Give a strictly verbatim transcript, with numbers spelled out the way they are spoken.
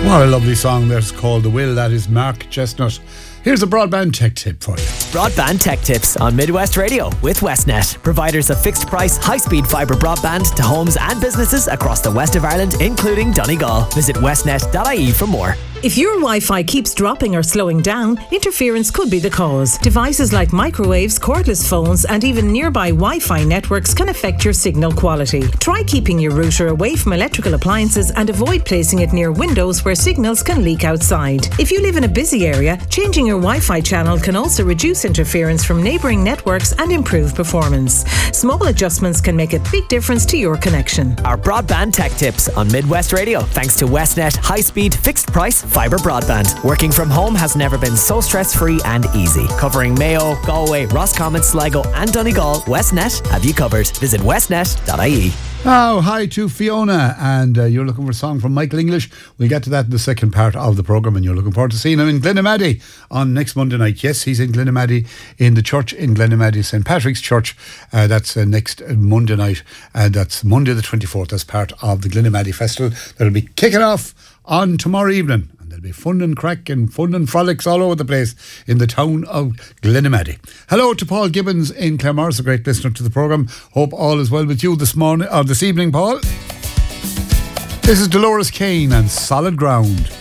What a lovely song that's called The Will. That is Mark Chestnut. Here's a broadband tech tip for you. Broadband tech tips on Midwest Radio with Westnet, providers of fixed price, high speed fibre broadband to homes and businesses across the west of Ireland, including Donegal. Visit westnet dot I E for more. If your Wi-Fi keeps dropping or slowing down, interference could be the cause. Devices like microwaves, cordless phones, and even nearby Wi-Fi networks can affect your signal quality. Try keeping your router away from electrical appliances and avoid placing it near windows where signals can leak outside. If you live in a busy area, changing your Wi-Fi channel can also reduce interference from neighbouring networks and improve performance. Small adjustments can make a big difference to your connection. Our broadband tech tips on Midwest Radio, thanks to Westnet high-speed, fixed-price fibre broadband. Working from home has never been so stress-free and easy. Covering Mayo, Galway, Roscommon, Sligo and Donegal, Westnet have you covered. Visit westnet dot I E. Oh, hi to Fiona, and uh, you're looking for a song from Michael English. We'll get to that in the second part of the programme, and you're looking forward to seeing him in Glenamaddy on next Monday night. Yes, he's in Glenamaddy, in the church in Glenamaddy, Saint Patrick's Church. Uh, that's uh, next Monday night, and that's Monday the twenty-fourth as part of the Glenamaddy Festival that'll be kicking off on tomorrow evening. There'll be fun and crack and fun and frolics all over the place in the town of Glenamaddy. Hello to Paul Gibbons in Claremorris, a great listener to the programme. Hope all is well with you this morning or this evening, Paul. This is Dolores Kane and Solid Ground.